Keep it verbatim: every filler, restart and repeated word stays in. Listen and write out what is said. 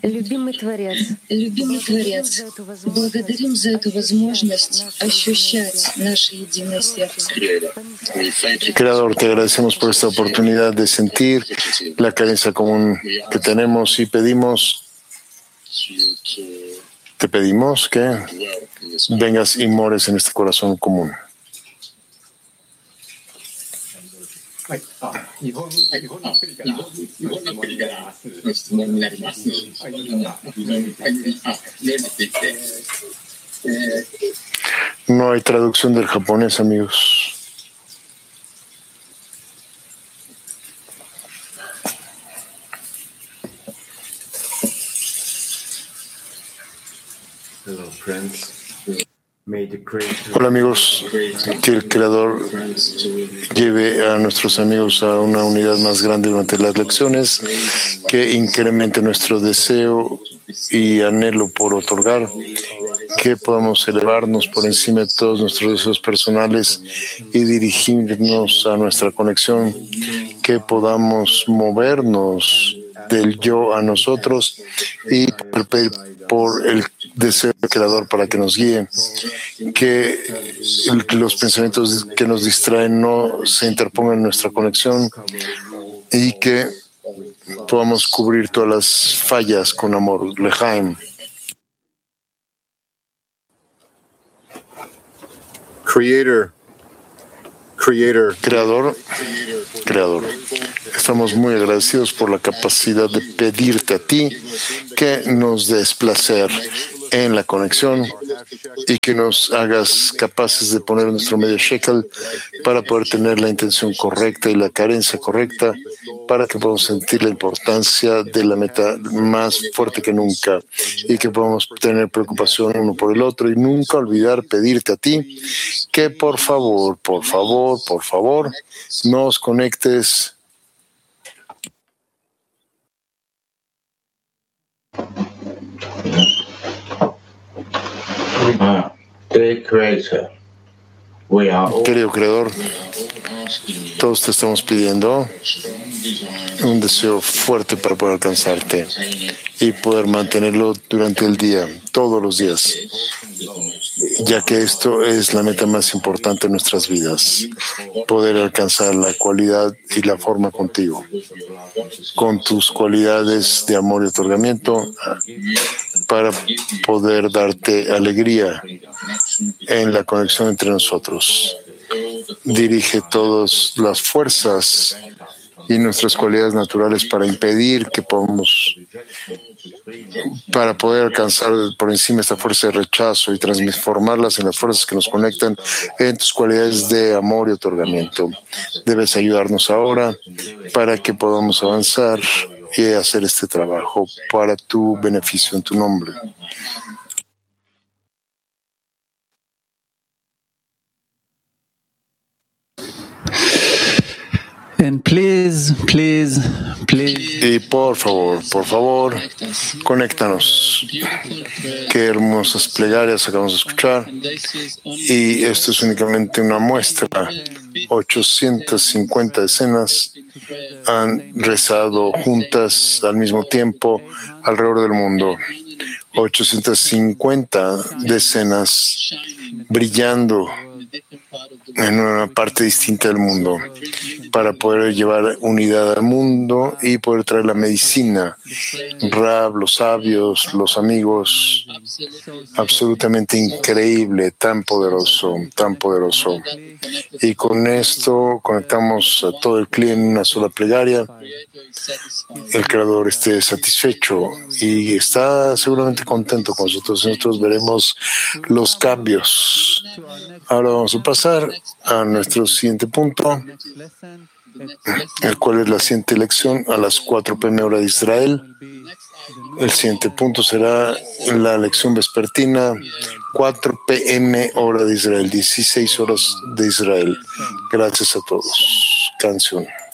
Любимый Творец, благодарим за эту возможность ощущать наше единое сердце. Creador, te agradecemos por esta oportunidad de sentir la carencia común que tenemos y pedimos, te pedimos que vengas y mores en este corazón común. No hay traducción del japonés, amigos. Hello, friends. Hola amigos, que el Creador lleve a nuestros amigos a una unidad más grande durante las lecciones, que incremente nuestro deseo y anhelo por otorgar, que podamos elevarnos por encima de todos nuestros deseos personales y dirigirnos a nuestra conexión, que podamos movernos del yo a nosotros y por, por el deseo del Creador para que nos guíe, que los pensamientos que nos distraen no se interpongan en nuestra conexión y que podamos cubrir todas las fallas con amor. Lejaim. Creator. Creator. Creador. Creador. Estamos muy agradecidos por la capacidad de pedirte a ti que nos des placer en la conexión y que nos hagas capaces de poner nuestro medio shekel para poder tener la intención correcta y la carencia correcta para que podamos sentir la importancia de la meta más fuerte que nunca y que podamos tener preocupación uno por el otro y nunca olvidar pedirte a ti que por favor, por favor, por favor, nos conectes Ah, Creator. Querido Creador, todos te estamos pidiendo un deseo fuerte para poder alcanzarte y poder mantenerlo durante el día, todos los días, ya que esto es la meta más importante de nuestras vidas, poder alcanzar la cualidad y la forma contigo, con tus cualidades de amor y otorgamiento, para poder darte alegría en la conexión entre nosotros. Dirige todas las fuerzas y nuestras cualidades naturales para impedir que podamos, para poder alcanzar por encima esta fuerza de rechazo y transformarlas en las fuerzas que nos conectan en tus cualidades de amor y otorgamiento. Debes ayudarnos ahora para que podamos avanzar y hacer este trabajo para tu beneficio en tu nombre. And please, please, please. Y por favor, por favor, conéctanos. Qué hermosas plegarias acabamos de escuchar. Y esto es únicamente una muestra. ochocientas cincuenta decenas han rezado juntas al mismo tiempo alrededor del mundo. ochocientas cincuenta decenas brillando en una parte distinta del mundo para poder llevar unidad al mundo y poder traer la medicina, Rab, los sabios, los amigos, absolutamente increíble, tan poderoso, tan poderoso. Y con esto conectamos a todo el cliente en una sola plegaria. El Creador esté satisfecho y está seguramente contento con nosotros. Nosotros veremos los cambios. Ahora vamos a pasar a nuestro siguiente punto, el cual es la siguiente lección a las cuatro p m hora de Israel. El siguiente punto será la lección vespertina, cuatro p m hora de Israel, dieciséis horas de Israel. Gracias a todos. Canción.